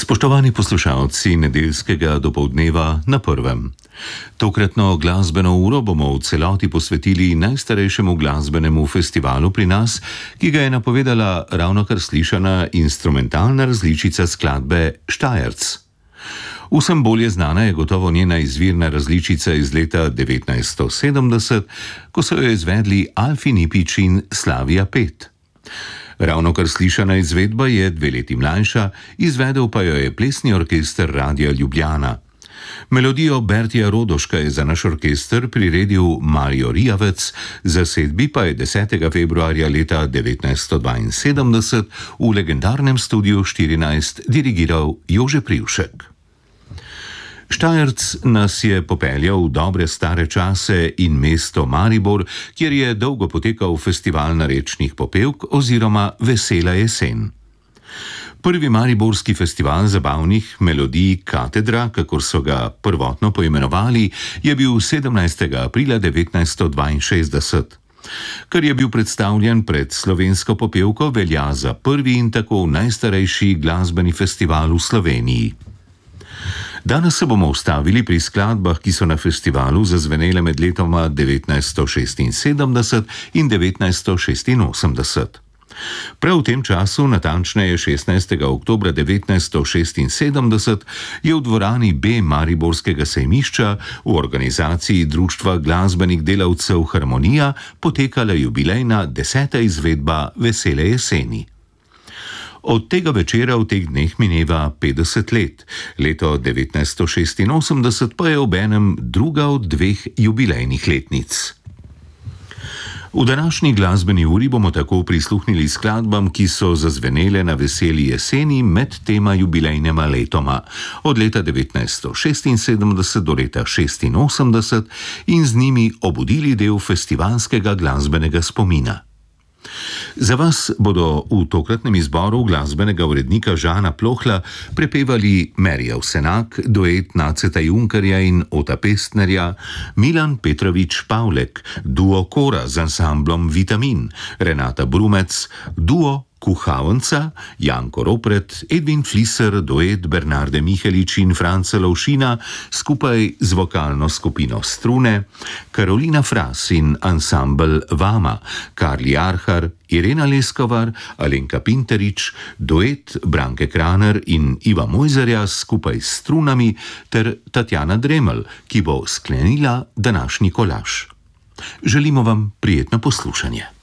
Spoštovani poslušalci nedeljskega dopoldneva na Prvem. Tokratno glasbeno uro bomo v celoti posvetili najstarejšemu glasbenemu festivalu pri nas, ki ga je napovedala ravnokar slišana instrumentalna različica skladbe Štajerc. Vsem bolje znana je gotovo njena izvirna različica iz leta 1970, ko so jo izvedli Alfi Nipič in Slavija 5. Ravnokar slišana izvedba je 2 leti mlajša, izvedel pa jo je plesni orkester Radia Ljubljana. Melodijo Bertija Rodoška je za naš orkester priredil Mario Rijavec, zasedbi pa je 10. februarja leta 1972 v legendarnem studiu 14 dirigiral Jože Privšek. Štajerc nas je popeljal v dobre stare čase in mesto Maribor, kjer je dolgo potekal festival narečnih popevk oziroma Vesela jesen. Prvi mariborski festival zabavnih melodij Katedra, kakor so ga prvotno poimenovali, je bil 17. aprila 1962. Ker je bil predstavljen pred slovensko popevko, velja za prvi in tako najstarejši glasbeni festival v Sloveniji. Danes se bomo ustavili pri skladbah, ki so na festivalu zazvenele med letoma 1976 in 1986. Prav v tem času, natančneje 16. oktobra 1976, je v dvorani B Mariborskega sejmišča v organizaciji Društva glasbenih delavcev Harmonija potekala jubilejna 10. izvedba Vesele jeseni. Od tega večera v teh dneh mineva 50 let, leto 1986 pa je obenem druga od 2 jubilejnih letnic. V današnji glasbeni uri bomo tako prisluhnili skladbam, ki so zazvenele na veseli jeseni med tema jubilejnima letoma, od leta 1976 do leta 1986 in z njimi obudili del festivalskega glasbenega spomina. Za vas bodo v tokratnem izboru glasbenega urednika Žana Plohla prepevali Merija Vsenak, duet Naceta Junkerja in Ota Pestnerja, Milan Petrovič Pavlek, duo Kora z ansamblom Vitamin, Renata Brumec, duo Kuhavenca, Janko Ropret, Edvin Fliser, duet Bernarde Mihelič in Franca Lovšina skupaj z vokalno skupino Strune, Karolina Fras in ansambel Vama, Karli Arhar, Irena Leskovar, Alenka Pinterič, duet Branke Kraner in Iva Mojzerja skupaj s strunami ter Tatjana Dremelj, ki bo sklenila današnji kolaž. Želimo vam prijetno poslušanje.